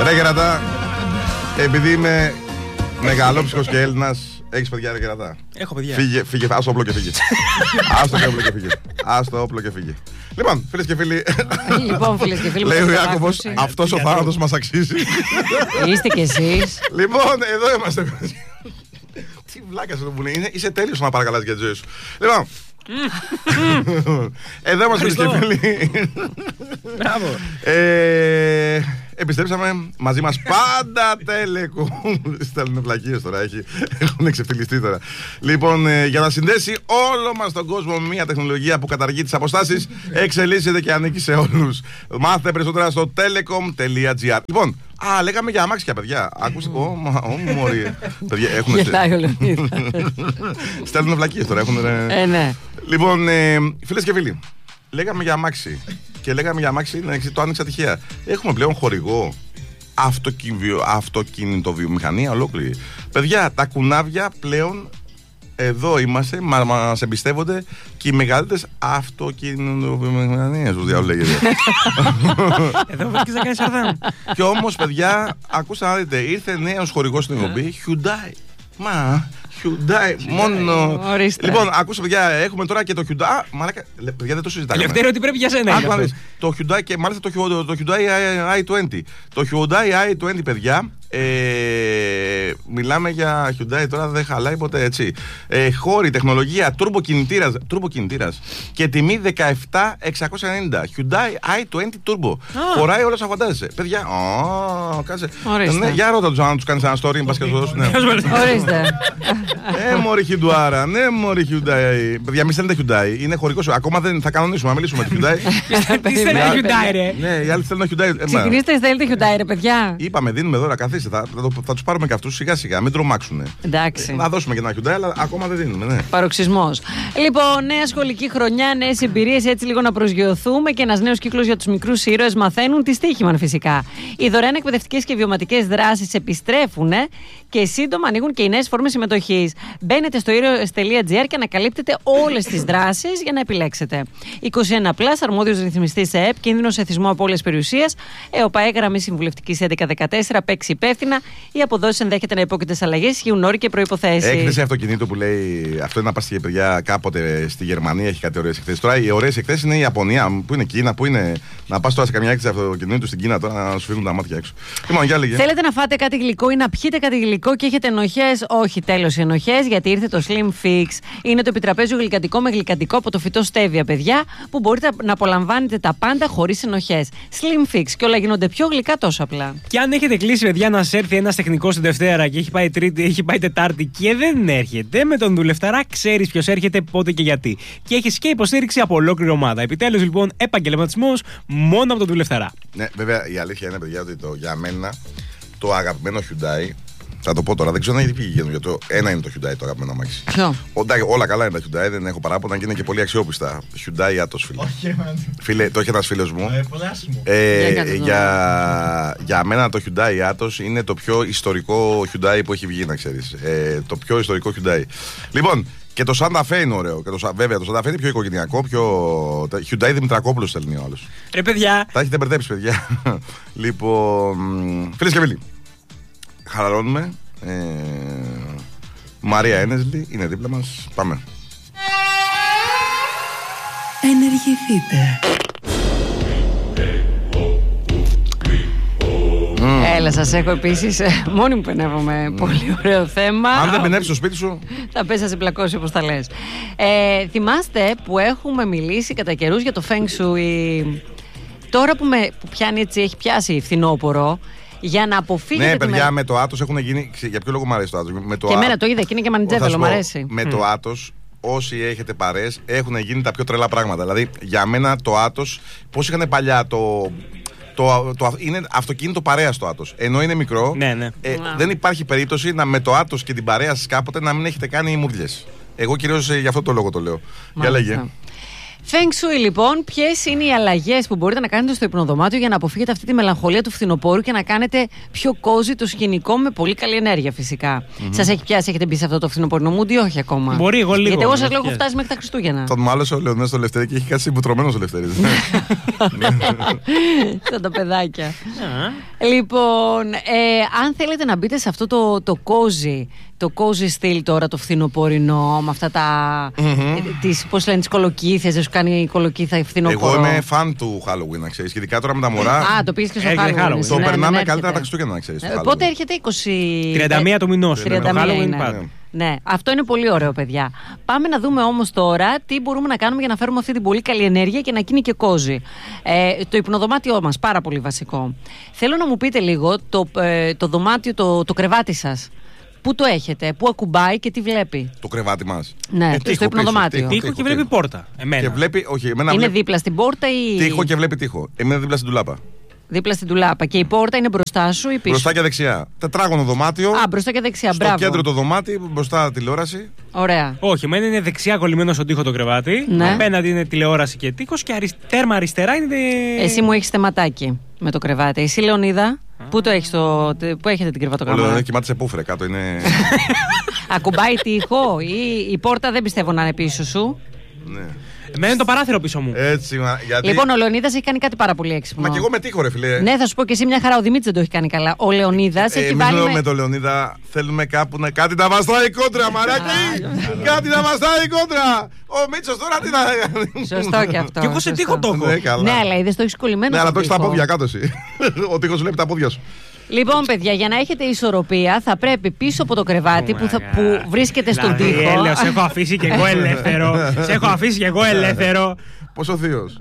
Ρε Κερατά, επειδή είμαι μεγαλόψυχος και Έλληνας, έχεις παιδιά ρε Κερατά? Έχω παιδιά. Φύγε, ας το όπλο και φύγε. Ας το όπλο και φύγε. Λοιπόν, φίλες και φίλοι. Λέει ο Ιάκωβος, αυτός ο θάνατος μας αξίζει. Είστε κι εσείς. Λοιπόν, εδώ είμαστε. Τι βλάκας εδώ που είναι, είσαι τέλειος να παρακαλάς για τη ζωή σου. Λοιπόν, εδώ είμαστε φίλες και φίλοι. Μπράβο. Επιστρέψαμε μαζί μας πάντα Telecom. Στέλνουν βλακίες τώρα, έχουν εξεφυλιστεί τώρα. Λοιπόν, για να συνδέσει όλο μας τον κόσμο με μια τεχνολογία που καταργεί τις αποστάσεις, εξελίσσεται και ανήκει σε όλους. Μάθετε περισσότερα στο telecom.gr. Λοιπόν, λέγαμε για αμάξια, παιδιά. Άκουσα. Μωρή. Παιδιά, έχουν. Γελάει ο Λεωνίδας. Στέλνουν βλακίες τώρα, έχουν. Ναι. Λοιπόν, φίλες και φίλοι, λέγαμε για αμάξι. Και λέγαμε για αμάξι, το άνοιξα τυχαία. Έχουμε πλέον χορηγό αυτοκίνητο βιομηχανία ολόκληρη. Παιδιά, τα κουνάβια πλέον εδώ είμαστε, μας εμπιστεύονται και οι μεγαλύτερες αυτοκίνητο-βιομηχανίες, όπως λέγεται. Εδώ βρίσκεις να κάνεις σαρδάμ. Και όμως, παιδιά, ακούστε να δείτε, ήρθε νέος χορηγός στην εκπομπή, Hyundai. Μα, Hyundai, μόνο. Λοιπόν, ακούστε, παιδιά, έχουμε τώρα και το Hyundai. Μαλάκα, παιδιά, δεν το συζητάμε. Ελευθέρω ότι πρέπει για σένα. Το Hyundai και μάλιστα το Hyundai i20. Το Hyundai i20, παιδιά. Μιλάμε για Hyundai τώρα, δεν χαλάει ποτέ, έτσι. Χώρη, τεχνολογία, turbo κινητήρας και τιμή 17.690. Hyundai i20 Turbo. Χωράει όλα όσα φαντάζεσαι. Παιδιά, κάτσε. Ναι, για ρώτα τους αν τους κάνεις ένα story, μπας και το δώσουν. Ορίστε. Μωρή Hyundai, ναι, μωρή Hyundai. Παιδιά, μη στέλνετε Hyundai, είναι χωρικός. Ακόμα δεν θα κανονίσουμε, να μιλήσουμε με τη Hyundai. Τι στέλνει Hyundai, ρε. Ναι, οι άλλοι στέλνουν Hyundai. Ξεκινήστε, στέλνετε Hyundai, ρε παιδιά. Είπαμε, δίνουμε δώρα, καθίστε. Θα τους πάρουμε και αυτούς σιγά σιγά, μην τρομάξουνε. Εντάξει. Να δώσουμε και ένα Hyundai, αλλά ακόμα δεν δίνουμε, ναι. Παροξισμός. Λοιπόν, νέα σχολική χρονιά, νέες εμπειρίες, έτσι λίγο να προσγειωθούμε και ένας νέος κύκλος για τους μικρούς ήρωες μαθαίνουν τη στοίχημαν φυσικά. Οι δωρεάν εκπαιδευτικές και βιωματικές δράσεις επιστρέφουν και σύντομα ανοίγουν και οι νέες φόρμες συμμετοχής. Μπαίνετε στο heroes.gr και ανακαλύπτετε όλες τις δράσεις για να επιλέξετε. 21+, αρμόδιος ρυθμιστής ΕΕΠ, κίνδυνος εθισμού απώλειας περιουσίας, ΕΟΠΑΕ γραμμή συμβουλευτικής 1114, παίξει υπεύθυνα. Οι αποδόσεις ενδέχεται να υπόκειται σε αλλαγές, ισχύουν όροι και προϋποθέσεις. Έκθεση αυτοκινήτου που λέει αυτό είναι να πας στη παιδιά κάποτε στη Γερμανία, έχει κάτι ωραίες εκθέσεις. Τώρα οι ωραίες εκθέσεις είναι η Ιαπωνία, που είναι Κίνα, που είναι να πας τώρα σε καμιά έκθεση αυτοκινήτου στην Κίνα τώρα να σου φύγουν τα μάτια έξω. Λοιπόν, για λέγε. Θέλετε να φάτε κάτι γλυκό ή να πιείτε κάτι γλυκό και έχετε ενοχές? Όχι, τέλος οι ενοχές, γιατί ήρθε το Slim Fix. Είναι το επιτραπέζιο γλυκαντικό με γλυκαντικό από το φυτό στέβια, παιδιά, που μπορείτε να απολαμβάνετε τα πάντα χωρίς ενοχές. Slim Fix και όλα γίνονται πιο γλυκά τόσο απλά. Και αν έχετε κλείσει, παιδιά, να σε έρθει ένας τεχνικός τη Δευτέρα και έχει πάει Τρίτη, έχει πάει Τετάρτη και δεν έρχεται, με τον δουλευταρά ξέρεις ποιος έρχεται, πότε και γιατί. Και έχεις και υποστήριξη από ολόκληρη ομάδα. Επιτέλους, λοιπόν, επαγγελματισμός μόνο από τον δουλευταρά. Ναι, βέβαια, η αλήθεια είναι, παιδιά, ότι για μένα το αγαπημένο Hyundai. Θα το πω τώρα, δεν ξέρω αν έχει πει γιατί το ένα είναι το Hyundai το αγαπημένο αμάξι. Ποιο? Όλα καλά είναι τα Hyundai, δεν έχω παράπονα και είναι και πολύ αξιόπιστα. Hyundai Atos, φίλε. Φίλε, το έχει ένας φίλος μου. Για μένα το Hyundai Atos είναι το πιο ιστορικό Hyundai που έχει βγει, να ξέρεις. Το πιο ιστορικό Hyundai. Λοιπόν, και το Santa Fe είναι ωραίο. Και βέβαια, το Santa Fe είναι πιο οικογενειακό, πιο. Hyundai Δημητρακόπουλος στέλνει ο άλλος. Ρε παιδιά. Τα έχετε μπερδέψει, παιδιά. Λοιπόν, φίλες και φίλοι. Χαλαρώνουμε. Μαρία Ένεσλι είναι δίπλα μας. Πάμε. Ενεργηθείτε. Έλα, σας έχω επίσης. Μόνη μου πενεύομαι. Πολύ ωραίο θέμα. Αν δεν πενεύεις στο σπίτι σου, θα πες να σε πλακώσει όπως τα λες. Θυμάστε που έχουμε μιλήσει κατά καιρούς για το Feng Shui. Τώρα που πιάνει έτσι, έχει πιάσει φθινόπωρο. Για να αποφύγετε. Ναι, παιδιά, με το Atos έχουν γίνει. Για ποιο λόγο μου αρέσει το Atos? Και εμένα το είδα και είναι και μανιτζέβελο, μου αρέσει. Με το Atos, όσοι έχετε παρέες, έχουν γίνει τα πιο τρελά πράγματα. Δηλαδή, για μένα το Atos, πώς είχαν παλιά είναι αυτοκίνητο παρέα το Atos. Ενώ είναι μικρό, ναι. Δεν υπάρχει περίπτωση με το Atos και την παρέα σας κάποτε να μην έχετε κάνει μουρδιές. Εγώ κυρίως για αυτό το λόγο το λέω. Για λέγε. Feng Shui, λοιπόν, ποιες είναι οι αλλαγές που μπορείτε να κάνετε στο υπνοδωμάτιο για να αποφύγετε αυτή τη μελαγχολία του φθινοπόρου και να κάνετε πιο κόζι το σκηνικό με πολύ καλή ενέργεια, φυσικά. Σας έχει πιάσει, έχετε μπει σε αυτό το φθινοπόρινο mood ή όχι ακόμα? Μπορεί, εγώ λίγο. Γιατί εγώ σας λέω έχω φτάσει μέχρι τα Χριστούγεννα. Τον μάλωσε ο Λεωνίδας στο Λευτέρη και έχει κάτι συμποτρωμένο στο Λευτέρη. Σαν τα παιδάκια. Λοιπόν, αν θέλετε να μπείτε σε αυτό το cozy στυλ τώρα, το φθινοπορεινό, με αυτά τα. Πώς λένε, τις κολοκύθες, δεν σου κάνει η κολοκύθα φθινοπόρο? Εγώ είμαι φαν του Halloween, να ξέρεις. Ειδικά τώρα με τα μωρά. Α, το πήγες και στο Halloween. Το περνάμε καλύτερα τα Χριστούγεννα, να ξέρεις. Πότε έρχεται? 31 του μηνός. 31 είναι. Ναι, αυτό είναι πολύ ωραίο, παιδιά. Πάμε να δούμε όμως τώρα τι μπορούμε να κάνουμε για να φέρουμε αυτή την πολύ καλή ενέργεια και να γίνει και κόζι. Το υπνοδωμάτιό μας, πάρα πολύ βασικό. Θέλω να μου πείτε λίγο το δωμάτιο, το κρεβάτι σας. Πού το έχετε, πού ακουμπάει και τι βλέπει? Το κρεβάτι μας. Ναι, στο υπνοδωμάτιο. Τοίχο και βλέπει πόρτα. Και βλέπει, όχι, είναι δίπλα στην πόρτα ή. Τοίχο και βλέπει τοίχο. Εμένα δίπλα στην τουλάπα. Δίπλα στην τουλάπα. Και η πόρτα είναι μπροστά σου ή πίσω? Μπροστά και δεξιά. Τετράγωνο δωμάτιο. Α, μπροστά και δεξιά. Στο κέντρο το δωμάτιο, μπροστά τηλεόραση. Ωραία. Όχι, εμένα είναι δεξιά κολλημένο στον τοίχο το κρεβάτι. Ναι. Απέναντι είναι τηλεόραση και τείχος και τέρμα αριστερά είναι. Εσύ μου έχεις θεματάκι με το κρεβάτι. Εσύ, Λεωνίδα, πού έχετε την κρεβατοκάμαρα? Όλο κοιμάται σε πούφρε, κάτω είναι. Ακουμπάει τοίχο ή η πόρτα δεν πιστεύω να είναι πίσω σου? Ναι. Εμένα είναι το παράθυρο πίσω μου. Έτσι, γιατί. Λοιπόν, ο Λεωνίδας έχει κάνει κάτι πάρα πολύ έξυπνο. Μα και εγώ με τείχο, ρε φιλέ. Ναι, θα σου πω και εσύ μια χαρά. Ο Δημήτρης δεν το έχει κάνει καλά. Ο Λεωνίδας έχει βάλει. Με τον Λεωνίδα θέλουμε κάπου κάτι να βαστάει κόντρα, μαράκι! Κάτι να βαστάει κόντρα! Ο Μίτσος τώρα τι να. Σωστό και αυτό. Και εγώ σε τείχο το έχω. Ναι, αλλά είδες το έχεις κολλημένο. Ναι, αλλά το έχεις τα πόδια κάτω εσύ. Ο τείχος βλέπει τα πόδια σου. Λοιπόν, παιδιά, για να έχετε ισορροπία, θα πρέπει πίσω από το κρεβάτι που βρίσκεται στον τοίχο. Σε έχω αφήσει και εγώ ελεύθερο. Σε έχω αφήσει και εγώ ελεύθερο. Πόσο θείος.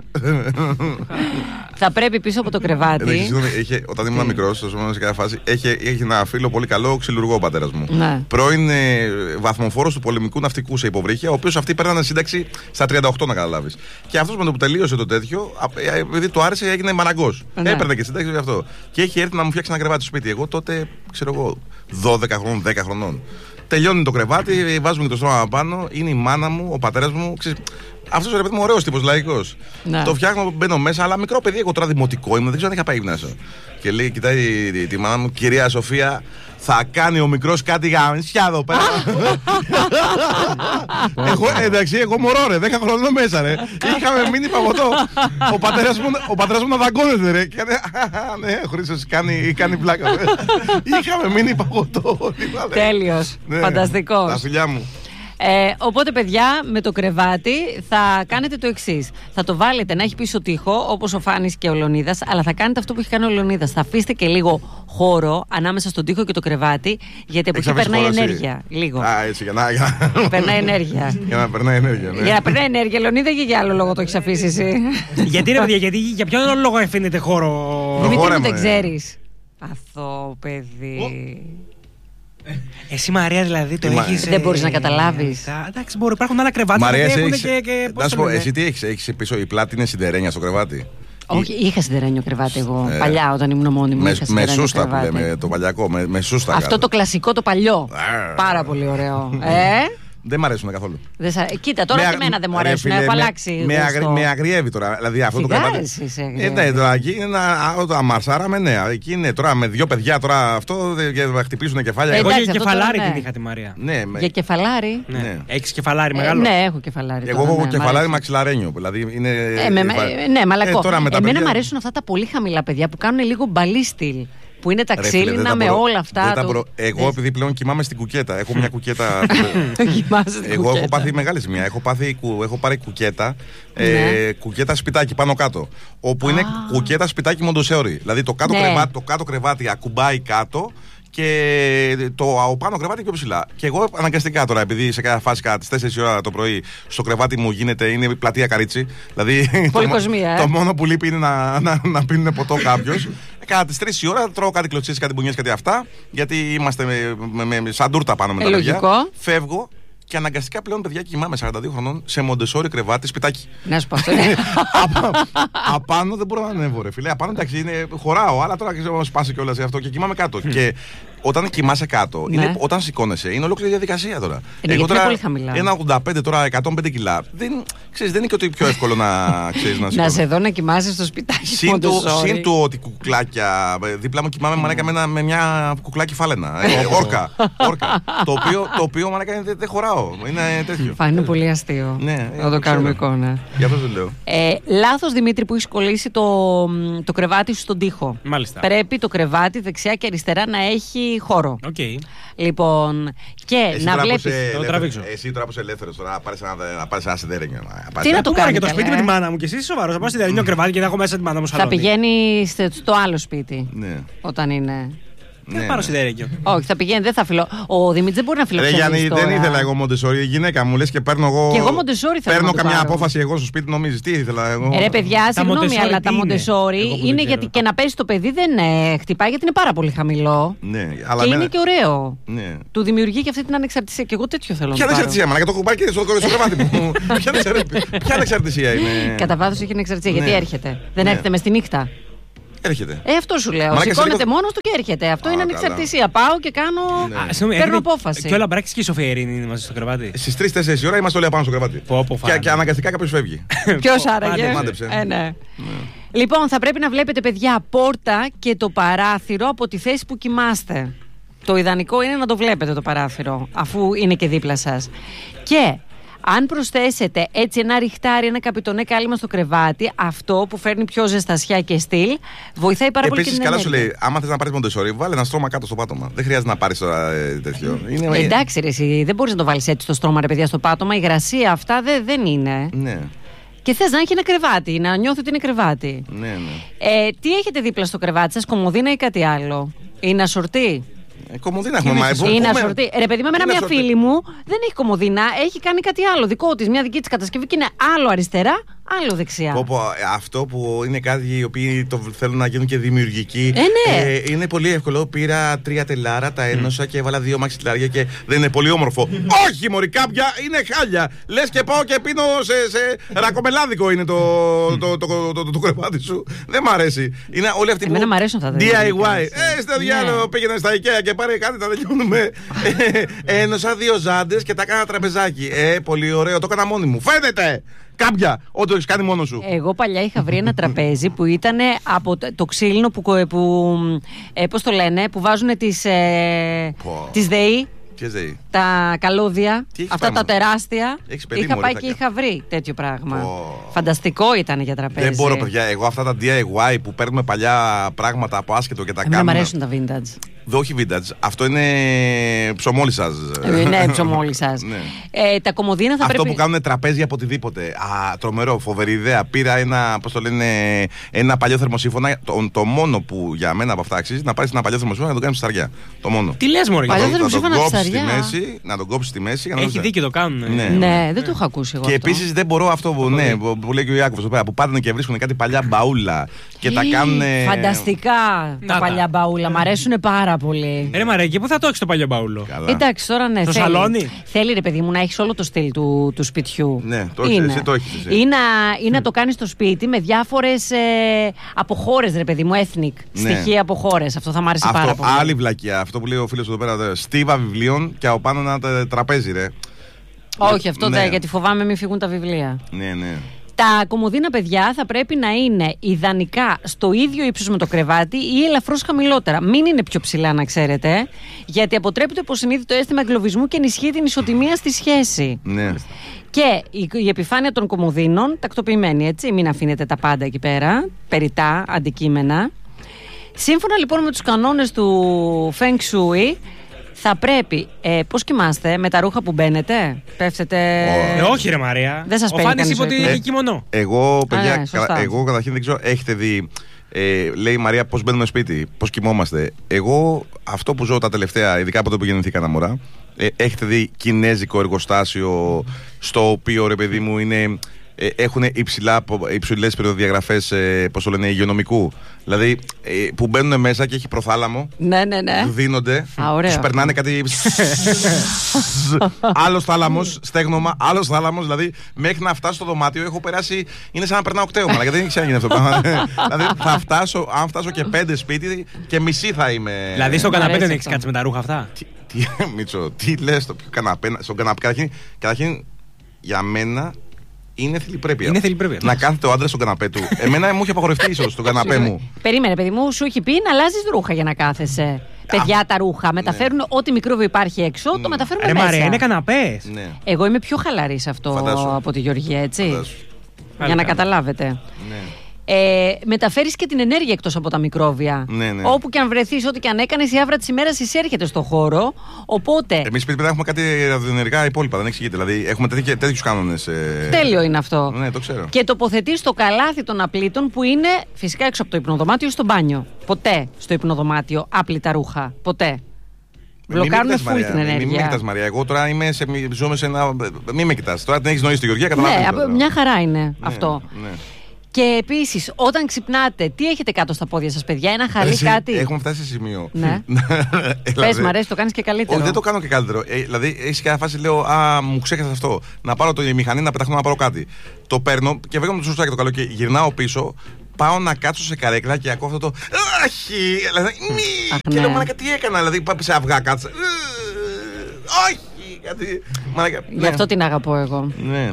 Θα πρέπει πίσω από το κρεβάτι. Όταν ήμουν μικρός, σε κάποια φάση, έχει ένα φίλο πολύ καλό, ξυλουργό ο πατέρας μου. Ναι. Πρώην βαθμοφόρος του πολεμικού ναυτικού σε υποβρύχια, ο οποίος αυτοί παίρνανε σύνταξη στα 38, να καταλάβεις. Και αυτός με το που τελείωσε το τέτοιο, επειδή του άρεσε, έγινε μαραγκός. Ναι. Έπαιρνε και σύνταξη γι' αυτό. Και έχει έρθει να μου φτιάξει ένα κρεβάτι στο σπίτι. Εγώ τότε, ξέρω εγώ, 12 χρονών, 10 χρονών. Τελειώνει το κρεβάτι, βάζουμε και το στρώμα πάνω, είναι η μάνα μου, ο πατέρας μου. Αυτός ρε παιδί μου, ωραίος τύπος, λαϊκός. Ναι. Το φτιάχνω, μπαίνω μέσα, αλλά μικρό παιδί, εγώ τώρα δημοτικό ήμουν, δεν ξέρω αν είχα πάει γυμνάσιο. Και λέει, κοιτάει τη μάνα μου, κυρία Σοφία, θα κάνει ο μικρός κάτι γαμισιά εδώ πέρα. Εντάξει, εγώ μωρό ρε, 10 χρονών μέσα ρε. Είχαμε μείνει παγωτό. Ο πατέρας μου να δαγκώνεται ρε. Ναι, ο Χρήστος κάνει πλάκα. Είχαμε μείνει παγωτό. Τέλειος, φανταστικός. Τα φιλιά μου. Οπότε, παιδιά, με το κρεβάτι θα κάνετε το εξής. Θα το βάλετε να έχει πίσω τοίχο, όπως ο Φάνης και ο Λεωνίδας, αλλά θα κάνετε αυτό που έχει κάνει ο Λεωνίδας. Θα αφήσετε και λίγο χώρο ανάμεσα στον τοίχο και το κρεβάτι, γιατί από εκεί περνάει ενέργεια. Λίγο. Α, έτσι, για να. Περνάει ενέργεια. Για να περνάει ενέργεια, ναι. Για να περνάει ενέργεια, Λεωνίδα, ή για άλλο λόγο το έχει αφήσει εσύ? Γιατί ρε παιδιά, για ποιον λόγο αφήνετε χώρο? Δημήτρη μου, δεν ξέρεις. Αθώο παιδί. Εσύ Μαρία δηλαδή το έχεις. Δεν μπορείς να καταλάβεις. Εντάξει, υπάρχουν άλλα κρεβάτια. Μαρία, να σου πω, εσύ τι έχεις πίσω, η πλάτη είναι σιδερένια στο κρεβάτι? Όχι, είχα σιδερένιο κρεβάτι εγώ. Παλιά, όταν ήμουν μόνιμη. Με σούστα που λέμε, το παλιακό. Με σούστα. Αυτό το κλασικό, το παλιό. Πάρα πολύ ωραίο. Δεν μ' αρέσουν καθόλου. Κοίτα, τώρα και εμένα δεν μου αρέσουν. Έχω αλλάξει. Με αγριεύει τώρα. Δηλαδή αυτό το κρεβάτι. Ναι, τώρα εκεί είναι ένα μαρσάρα με νέα. Εκεί είναι τώρα με δύο παιδιά τώρα αυτό θα χτυπήσουν κεφάλια. Εγώ για κεφαλάρι την είχα τη Μαρία. Για κεφαλάρι. Έχεις κεφαλάρι μεγάλο? Ναι, έχω κεφαλάρι. Εγώ έχω κεφαλάρι μαξιλαρένιο. Ναι, μαλακό. Εμένα μου αρέσουν αυτά τα πολύ χαμηλά παιδιά που κάνουν λίγο μπαλί στυλ. Που είναι τα ξύλινα με όλα αυτά. Εγώ επειδή πλέον κοιμάμαι στην κουκέτα. Έχω μια κουκέτα. Εγώ έχω πάθει μεγάλη ζημιά. Έχω πάρει κουκέτα. Κουκέτα σπιτάκι πάνω κάτω. Όπου είναι κουκέτα σπιτάκι Μοντοσέορι. Δηλαδή το κάτω κρεβάτι ακουμπάει κάτω. Και το πάνω κρεβάτι πιο ψηλά. Και εγώ αναγκαστικά τώρα, επειδή σε κάθε φάση κατά τις 4 ώρα το πρωί στο κρεβάτι μου είναι πλατεία Καρίτσι. Δηλαδή το μόνο που λείπει είναι να πίνουν ποτό κάποιος. Κατά τις 3 η ώρα τρώω κάτι κλωτσίες, κάτι μπουνιές, κάτι αυτά. Γιατί είμαστε σαν τούρτα πάνω με τα παιδιά. Φεύγω. Και αναγκαστικά πλέον, παιδιά, κοιμάμαι 42 χρονών σε Μοντεσόρι κρεβάτι, σπιτάκι. Να σου πω αυτό. Απάνω δεν μπορώ να ανέβω, ρε φίλε. Απάνω εντάξει, χωράω, αλλά τώρα ξέρω σπάσει κιόλας αυτό και κοιμάμαι κάτω. Και όταν κοιμάσαι κάτω, Ναι. όταν σηκώνεσαι, είναι ολόκληρη διαδικασία τώρα. Είναι γιατί είναι πολύ χαμηλά. Ένα 85 τώρα, 105 κιλά. Δεν είναι και ότι πιο εύκολο να ξέρεις να Να σε δω να κοιμάσαι στο σπιτάκι. Συν του ότι κουκλάκια. Δίπλα μου κοιμάμαι μαλάκα με μια κουκλάκι φάλαινα. Όρκα. Το οποίο μαλάκα δεν χωράω. Είναι τέτοιο. Είναι πολύ αστείο. Ναι, να το κάνουμε εικόνα. Γι' αυτό το λέω. Λάθος, Δημήτρη, που έχει κολλήσει το κρεβάτι σου στον τοίχο. Μάλιστα. Πρέπει το κρεβάτι δεξιά και αριστερά να έχει χώρο. Okay. Λοιπόν, και εσύ να βλέπεις. Το τραβήξω. Εσύ τώρα που είσαι ελεύθερος, τώρα να πάρεις ένα σιδέρενιο. Τι να το κάνει. Και το σπίτι με τη μάνα μου και εσύ είσαι σοβαρός. Θα πάω στη διαδικασία κρεβάτι και θα έχω μέσα τη μάνα μου σαλόνι. Θα πηγαίνει στο άλλο σπίτι. Ναι. Όταν είναι. Δεν πάρω σιδέρενιο. Όχι, θα πηγαίνει, δεν θα φιλο. Ο Δημήτρης δεν μπορεί να φιλοξενήσει. Γιάννη, δεν ήθελα εγώ Μοντεσόρι. Η γυναίκα μου λες και παίρνω εγώ. Και εγώ Μοντεσόρι θέλω. Παίρνω καμιά απόφαση εγώ στο σπίτι, νομίζεις. Τι ήθελα εγώ. Ρε παιδιά, συγγνώμη, αλλά τα Μοντεσόρι είναι γιατί και να πέσει το παιδί δεν χτυπάει γιατί είναι πάρα πολύ χαμηλό. Ναι, αλλά και είναι και ωραίο. Ναι. Του δημιουργεί και αυτή την ανεξαρτησία. Και εγώ τέτοιο θέλω να κάνω. Ποια ανεξαρτησία, μαλάκα, το έχω πάρει και στο κρεβάτι μου. Ποια ανεξαρτησία είναι. Κατά βάθος έχει ανεξαρτησία γιατί έρχεται. Δεν έρχεται μες τη νύχτα. Έρχεται. Αυτό σου λέω. Σηκώνεται μόνος του και έρχεται. Αυτό είναι ανεξαρτησία. Πάω και κάνω. Παίρνω απόφαση. Και ο Λαμπράκης και η Σοφία Ειρήνη είναι μαζί στο κρεβάτι. Στις 3-4 ώρα είμαστε όλοι απάνω στο κρεβάτι. Και αναγκαστικά κάποιος φεύγει. Ποιος άραγε. Μάντεψε. Ναι. Λοιπόν, θα πρέπει να βλέπετε, παιδιά, πόρτα και το παράθυρο από τη θέση που κοιμάστε. Το ιδανικό είναι να το βλέπετε το παράθυρο, αφού είναι και δίπλα σας. Και αν προσθέσετε έτσι ένα ριχτάρι, ένα καπιτονέ κάλυμα στο κρεβάτι, αυτό που φέρνει πιο ζεστασιά και στυλ, βοηθάει πάρα πολύ και την ενέργεια. Επίσης, καλά σου λέει, άμα θες να πάρεις Μοντεσόρι, βάλε ένα στρώμα κάτω στο πάτωμα. Δεν χρειάζεται να πάρεις τώρα τέτοιο. Εντάξει, ρε, εσύ, δεν μπορείς να το βάλεις έτσι το στρώμα, ρε παιδιά, στο πάτωμα. Η υγρασία αυτά δεν είναι. Ναι. Και θες να έχει ένα κρεβάτι, να νιώθει ότι είναι κρεβάτι. Ναι. Τι έχετε δίπλα στο κρεβάτι σας, κομμωδίνα ή κάτι άλλο? Είναι ασορτή? Κομμωδίνα έχουμε. Είναι ασορτή. Ρε παιδί, με μια φίλη μου δεν έχει κομμωδίνα, έχει κάνει κάτι άλλο δικό της, μια δική της κατασκευή και είναι άλλο αριστερά, άλλο δεξιά. Αυτό που είναι κάτι οι οποίοι το θέλουν να γίνουν και δημιουργικοί. Ναι. Είναι πολύ εύκολο. Πήρα 3 τελάρα, τα ένωσα και έβαλα 2 μαξιλάρια και δεν είναι πολύ όμορφο. Όχι, μωρή, κάποια είναι χάλια. Λες και πάω και πίνω σε ρακομελάδικο είναι το κρεβάτι σου. Δεν μ' αρέσει. Είναι όλοι αυτοί που. Μ' αρέσουν αυτά τα DIY. Στο διάλογο πήγαινε στα IKEA και πάρε κάτι, τα τελειώνουμε. Ένωσα 2 ζάντες και τα έκανα τραπεζάκι. Πολύ ωραίο, το έκανα μόνη μου. Φαίνεται! Κάποια, ό,τι το έχεις κάνει μόνο σου. Εγώ παλιά είχα βρει ένα τραπέζι που ήταν από το ξύλινο που πώς το λένε, που βάζουν τις ΔΕΗ. Τα καλώδια, αυτά τα τεράστια. Είχα πάει και είχα βρει τέτοιο πράγμα. Φανταστικό ήταν για τραπέζι. Δεν μπορώ, παιδιά. Εγώ αυτά τα DIY που παίρνουμε παλιά πράγματα από άσχετο και τα κάνουμε. Δεν μου αρέσουν τα vintage. Όχι vintage. Αυτό είναι ψωμόλι σας. Ναι, ψωμόλι σας. Τα κομμωδίνα θα πρέπει. Αυτό που κάνουν τραπέζι από οτιδήποτε. Τρομερό, φοβερή ιδέα. Πήρα ένα παλιό θερμοσύφωνα. Το μόνο που για μένα από αυτά αξίζει να πάρεις ένα παλιό θερμοσύφωνα να το κάνεις ψαριά. Το μόνο. Τι λες, μωρέ? Παλιό θερμοσύφωνα ψαριά. Να τον κόψεις στη μέση. Έχει δίκιο, το κάνουν. Ναι, δεν το έχω ακούσει εγώ. Και επίσης δεν μπορώ αυτό που λέει και ο Ιάκωβος που πάνε και βρίσκουν κάτι παλιά μπαούλα και τα κάνουν. Φανταστικά τα παλιά μπαούλα. Μ' αρέσουν πάρα πολύ. Ρε Μαρέκη, πού θα το έχεις το παλιό μπαούλο? Εντάξει, τώρα ναι. Στο σαλόνι. Θέλει, ρε παιδί μου, να έχεις όλο το στυλ του σπιτιού. Ναι, εσύ το έχεις. Ή να το κάνεις στο σπίτι με διάφορες από χώρες, ρε παιδί μου, ethnic στοιχεία από χώρες. Αυτό θα μ' άρεσε πάρα πολύ. Άλλη βλακιά. Αυτό που λέει ο φίλος εδώ πέρα. Στίβα βιβλίων και από πάνω ένα τραπέζι, ρε. Όχι, αυτό γιατί φοβάμαι μην φύγουν τα βιβλία. Ναι. Τα κομμωδίνα, παιδιά, θα πρέπει να είναι ιδανικά στο ίδιο ύψος με το κρεβάτι ή ελαφρώς χαμηλότερα. Μην είναι πιο ψηλά, να ξέρετε, γιατί αποτρέπει το υποσυνείδητο αίσθημα εγκλωβισμού και ενισχύει την ισοτιμία στη σχέση. Ναι. Και η επιφάνεια των κομμωδίνων, τακτοποιημένη, έτσι, μην αφήνετε τα πάντα εκεί πέρα, περιτά αντικείμενα. Σύμφωνα λοιπόν με τους κανόνες του Feng Shui, θα πρέπει. Πώς κοιμάστε, με τα ρούχα που μπαίνετε, πέφτετε? Όχι, ρε Μαρία. Δεν σας παίρνει. Ο Φάνης είπε ότι έχει κιμονό. Εγώ, παιδιά, εγώ καταρχήν δεν ξέρω, έχετε δει. Λέει η Μαρία πώς μπαίνουμε σπίτι, πώς κοιμόμαστε. Εγώ αυτό που ζω τα τελευταία, ειδικά από το που γεννηθήκανα μωρά, έχετε δει κινέζικο εργοστάσιο στο οποίο, ρε παιδί μου, είναι έχουν υψηλές περιοδιαγραφές, πώς το λένε, υγειονομικού. Δηλαδή που μπαίνουν μέσα και έχει προθάλαμο. Ναι. Του δίνονται. Τους περνάνε κάτι. Άλλος θάλαμος, στέγνομα, άλλος θάλαμος. Δηλαδή μέχρι να φτάσω στο δωμάτιο έχω περάσει. Είναι σαν να περνάω κταίωμα. Γιατί δεν έχει ξαναγίνει αυτό το πράγμα. Δηλαδή αν φτάσω και 5 σπίτι και μισή θα είμαι. Δηλαδή στο καναπέ δεν έχει κάτσει με τα ρούχα αυτά. Μίτσο, τι λες στο καναπέ. Στον καναπέ, καταρχήν για μένα. Είναι θηλυπρέπεια. Να κάθεται ο άντρας στον καναπέ του. Εμένα μου έχει απαγορευτεί ίσως στον καναπέ μου. Περίμενε, παιδί μου, σου έχει πει να αλλάζεις ρούχα για να κάθεσαι. Παιδιά, τα ρούχα μεταφέρουν ό,τι μικρόβιο υπάρχει έξω, το μεταφέρουν μέσα. Μαρία, είναι καναπές. Ναι. Εγώ είμαι πιο χαλαρή σε αυτό από τη Γεωργία, έτσι. Για να καταλάβετε. Ναι. Μεταφέρεις και την ενέργεια εκτός από τα μικρόβια. Ναι. Όπου και αν βρεθείς, ό,τι και αν έκανες, η άβρα της ημέρας εισέρχεται στο χώρο. Οπότε. Εμείς σπίτι έχουμε κάτι ραδιοενεργά υπόλοιπα, δεν εξηγείται. Δηλαδή έχουμε τέτοιους κανόνες. Τέλειο είναι αυτό. Ναι, το ξέρω. Και τοποθετείς το καλάθι των απλήτων που είναι φυσικά έξω από το υπνοδωμάτιο στο μπάνιο. Ποτέ στο υπνοδωμάτιο άπλυτα ρούχα. Ποτέ. Βλοκάρουν full την ενέργεια. Μην με κοιτάς, Μαρία. Εγώ τώρα ζούμε σε ένα. Μην με κοιτάς. Τώρα την έχεις νοήσει τη Γεωργία, καταλαβαίνεις. Ναι, μια χαρά είναι αυτό. Ναι. Και επίσης, όταν ξυπνάτε, τι έχετε κάτω στα πόδια σας, παιδιά, ένα χαλί, κάτι. Έχουμε φτάσει σε σημείο. Ναι. Πες, μ' αρέσει, το κάνεις και καλύτερο. Όχι, δεν το κάνω και καλύτερο. Δηλαδή, έχει κάποια φάση, λέω, μου ξέχασα αυτό. Να πάρω τη μηχανή, να πεταχτώ να πάρω κάτι. Το παίρνω και βγαίνω το σωστάκι το καλό και γυρνάω πίσω. Πάω να κάτσω σε καρέκλα και ακούω αυτό το. Αχι! Δηλαδή, και λέω, μάνα, τι έκανα. Δηλαδή, πάω σε αυγά, κάτσα. Όχι! Γι' αυτό την αγαπώ εγώ. Ναι,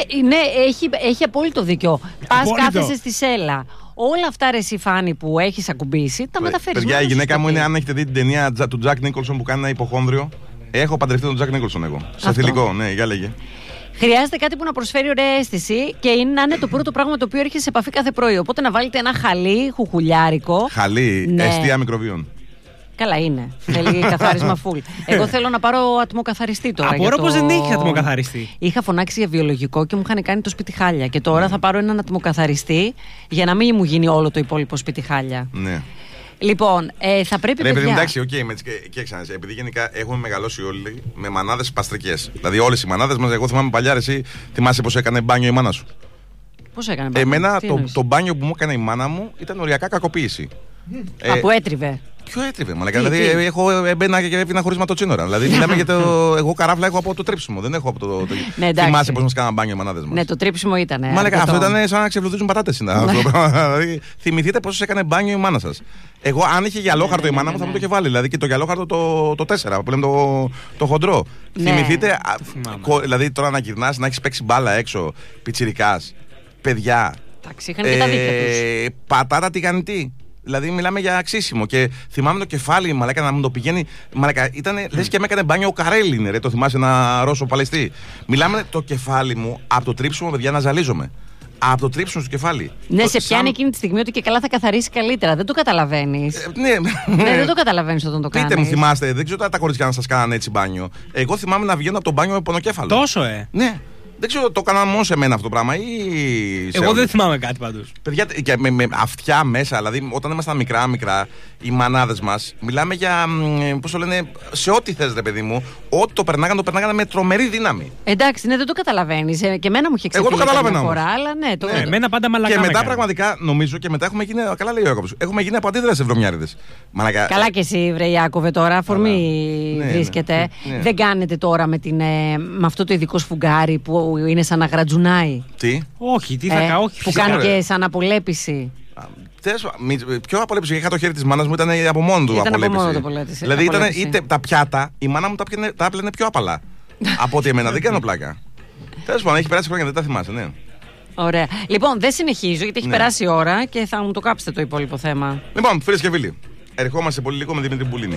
έχει απόλυτο δίκιο. Πας, κάθεσαι στη σέλα. Όλα αυτά, ρε εσύ Φάνη, που έχεις ακουμπήσει, τα μεταφέρεις. Παιδιά, η γυναίκα μου είναι, αν έχετε δει την ταινία του Τζακ Νίκολσον που κάνει ένα υποχόνδριο. Έχω παντρευτεί τον Τζακ Νίκολσον εγώ. Σε θηλυκό, ναι, για λέγε. Χρειάζεται κάτι που να προσφέρει ωραία αίσθηση και να είναι το πρώτο πράγμα με το οποίο έρχεσαι σε επαφή κάθε πρωί. Οπότε να βάλετε ένα χαλί, χουχουλιάρικο. Χαλί, εστία μικροβίων. Καλά είναι. Θέλει καθάρισμα full. Εγώ θέλω να πάρω ατμοκαθαριστή τώρα. Απορώ πως δεν είχε ατμοκαθαριστή. Είχα φωνάξει για βιολογικό και μου είχαν κάνει το σπίτι χάλια. Και τώρα θα πάρω έναν ατμοκαθαριστή για να μην μου γίνει όλο το υπόλοιπο σπίτι χάλια. Ναι. Λοιπόν, θα πρέπει να. Εντάξει, οκ, και ξανά. Επειδή γενικά έχουμε μεγαλώσει όλοι με μανάδες παστρικές. Δηλαδή, όλες οι μανάδες μας, εγώ θυμάμαι παλιά, εσύ θυμάσαι πως έκανε μπάνιο η μάνα σου. Πώς έκανε μπάνιο? Εμένα το μπάνιο που μου έκανε η μάνα μου ήταν οριακά κακοποίηση. Που έτριβε. Ποιο έτριβε, μαλάκα. Δηλαδή, εγώ έμπαινα και έφυγα χωρίς ματοτσίνορα. Δηλαδή, μιλάμε για το. Εγώ καράφλα έχω από το τρίψιμο. Δεν έχω από το. Θυμάσαι πως μας κάναν μπάνιο οι μανάδες μας. Ναι, το τρίψιμο ήταν. Μαλάκα, αυτό ήταν σαν να ξεβλουδίζουν πατάτες. Δηλαδή, θυμηθείτε πως έκανε μπάνιο η μάνα σας. Εγώ, αν είχε γυαλόχαρτο η μάνα μου, θα μου το είχε βάλει. Δηλαδή και το γυαλόχαρτο το 4, που λέμε το χοντρό. Θυμηθείτε, δηλαδή τώρα να γυρνάς, να έχεις παίξει μπάλα έξω, πιτσιρικάς, παιδιά. Εντάξει, είχαν και τα δίκαια τους. Πατάτα τηγανιτή. Δηλαδή, μιλάμε για αξίσιμο. Και θυμάμαι το κεφάλι, μαλάκα, να μου το πηγαίνει. Μαλάκα, ήταν λες και με έκανε μπάνιο ο Καρέλι, είναι, ρε. Το θυμάσαι, ένα Ρώσο Παλαιστή. Μιλάμε το κεφάλι μου από το τρίψιμο, παιδιά, να ζαλίζομαι. Από το τρίψιμο στο κεφάλι. Ναι, σε πιάνει εκείνη τη στιγμή ότι και καλά θα καθαρίσει καλύτερα. Δεν το καταλαβαίνεις. Ναι, δεν το καταλαβαίνεις όταν το κάνεις. Πείτε μου, θυμάστε, δεν ξέρω τα κορίτσια να σας κάνανε έτσι μπάνιο. Εγώ θυμάμαι να βγαίνω από το μπάνιο με πονοκέφαλο. Τόσο, Ναι. Δεν ξέρω, το έκανα μόνο σε μένα αυτό το πράγμα ή. Εγώ δεν θυμάμαι κάτι πάντως. Παιδιά, και με αυτιά μέσα, δηλαδή όταν ήμασταν μικρά, οι μανάδες μας, μιλάμε για. Πώς το λένε, σε ό,τι θες, ρε παιδί μου, ό,τι το περνάγανε με τρομερή δύναμη. Εντάξει, ναι, δεν το καταλαβαίνεις. Και εμένα μου είχε ξεφύγει. Εγώ το καταλαβαίνω. Αλλά ναι, εμένα πάντα μαλακά. Και μετά πραγματικά νομίζω και μετά έχουμε γίνει. Καλά λέει ο Ιάκωβος. Έχουμε γίνει από αντίδραση βρωμιάριδες. Καλά και εσύ, βρε Ιάκωβε, τώρα αφορμή βρίσκεται. Δεν κάνετε τώρα με αυτό το ειδικό σφουγγάρι που είναι σαν να γρατζουνάει. Τι? Όχι, τι θα κάνω. Που κάνει και σαν απολέπιση. Ποιο απολέπιση? Είχα το χέρι της μάνας μου, ήταν από μόνο του απολέπιση. Δηλαδή ήταν είτε τα πιάτα, η μάνα μου τα έπλαινε πιο απαλά από ότι εμένα. Δεν κάνω πλάκα. Τέλος πάντων, έχει περάσει χρόνια, δεν τα θυμάσαι, ναι. Ωραία. Λοιπόν, δεν συνεχίζω γιατί έχει περάσει η ώρα και θα μου το κάψετε το υπόλοιπο θέμα. Λοιπόν, φίλες και φίλοι, ερχόμαστε πολύ λίγο με Δημήτρη Μπουλίνη.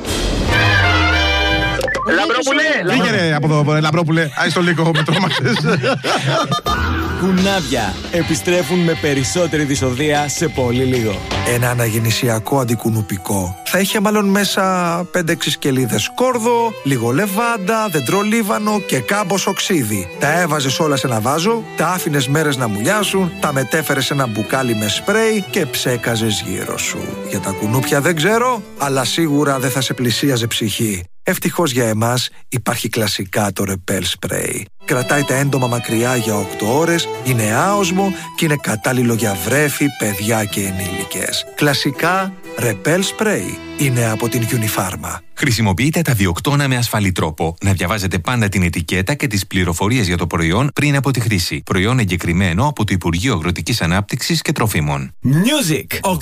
Λαμπρόπουλε! Φύγε από εδώ, Λαμπρόπουλε. Άιστο λίγο, με τρόμαξες. Κουνάβια επιστρέφουν με περισσότερη δυσοδεία σε πολύ λίγο. Ένα αναγεννησιακό αντικουνουπικό θα είχε μάλλον μέσα 5-6 σκελίδες κόρδο, λίγο λεβάντα, δεντρολίβανο και κάμπος οξύδι. Τα έβαζες όλα σε ένα βάζο, τα άφηνες μέρες να μουλιάσουν, τα μετέφερες σε ένα μπουκάλι με σπρέι και ψέκαζες γύρω σου. Για τα κουνούπια δεν ξέρω, αλλά σίγουρα δεν θα σε πλησίαζε ψυχή. Ευτυχώς για εμάς υπάρχει κλασικά το Repel Spray. Κρατάει τα έντομα μακριά για 8 ώρες, είναι άοσμο και είναι κατάλληλο για βρέφη, παιδιά και ενήλικες. Κλασικά Repel Spray είναι από την Unifarma. Χρησιμοποιείτε τα διοκτώνα με ασφαλή τρόπο. Να διαβάζετε πάντα την ετικέτα και τις πληροφορίες για το προϊόν πριν από τη χρήση. Προϊόν εγκεκριμένο από το Υπουργείο Αγροτικής Ανάπτυξης και Τροφίμων. Music 892.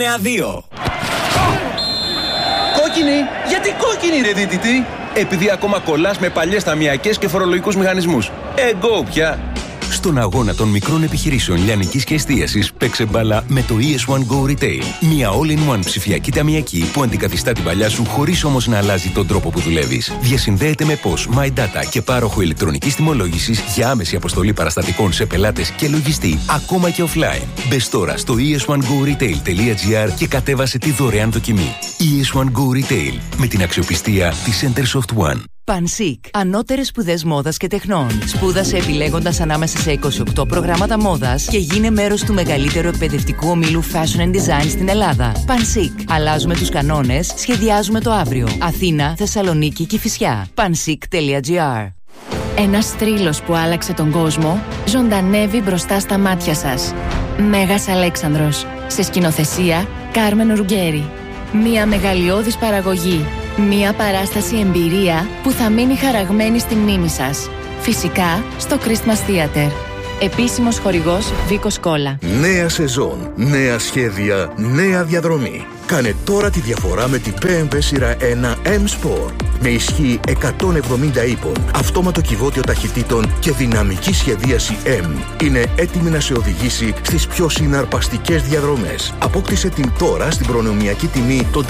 Κόκκινη! Γιατί κόκκινη, ρε δίτητη? Επειδή ακόμα κολλάς με παλιές ταμιακές και φορολογικούς μηχανισμούς. Εγώ πια! Στον αγώνα των μικρών επιχειρήσεων λιανικής και εστίασης, παίξε μπάλα με το ES1 Go Retail. Μια all-in-one ψηφιακή ταμιακή που αντικαθιστά την παλιά σου χωρίς όμως να αλλάζει τον τρόπο που δουλεύεις. Διασυνδέεται με POS, My Data και πάροχο ηλεκτρονικής τιμολόγησης για άμεση αποστολή παραστατικών σε πελάτες και λογιστή, ακόμα και offline. Μπες τώρα στο es1goretail.gr και κατέβασε τη δωρεάν δοκιμή. ES1 Go Retail, με την αξιοπιστία της Centersoft One. Πανσίκ. Ανώτερες σπουδές μόδας και τεχνών. Σπούδασε επιλέγοντας ανάμεσα σε 28 προγράμματα μόδας και γίνε μέρος του μεγαλύτερου εκπαιδευτικού ομίλου Fashion and Design στην Ελλάδα. Πανσίκ. Αλλάζουμε τους κανόνες, σχεδιάζουμε το αύριο. Αθήνα, Θεσσαλονίκη, Κηφισιά. Πανσίκ.gr. Ένας θρύλος που άλλαξε τον κόσμο ζωντανεύει μπροστά στα μάτια σας. Μέγας Αλέξανδρος. Σε σκηνοθεσία Κάρμεν Ρουγκέρι. Μια μεγαλειώδης παραγωγή. Μια παράσταση εμπειρία που θα μείνει χαραγμένη στη μνήμη σας. Φυσικά στο Christmas Theater. Επίσημος χορηγός Βίκος Κόλλα. Νέα σεζόν, νέα σχέδια, νέα διαδρομή. Κάνε τώρα τη διαφορά με την BMW σειρά 1 M Sport. Με ισχύ 170 ύπων, αυτόματο κυβότιο ταχυτήτων και δυναμική σχεδίαση M. Είναι έτοιμη να σε οδηγήσει στις πιο συναρπαστικές διαδρομές. Απόκτησε την τώρα στην προνομιακή τιμή των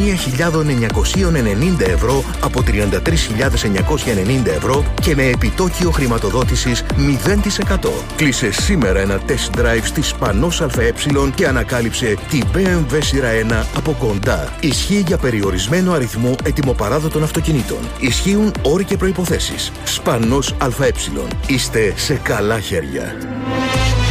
31.990 ευρώ από 33.990 ευρώ και με επιτόκιο χρηματοδότησης 0%. Κλείσε σήμερα ένα test drive στη Σπανός ΑΕ και ανακάλυψε την BMW σειρά 1 από κοντά. Ισχύει για περιορισμένο αριθμό ετοιμοπαράδοτων αυτοκινήτων. Ισχύουν όροι και προϋποθέσεις. Σπανός ΑΕ. Είστε σε καλά χέρια.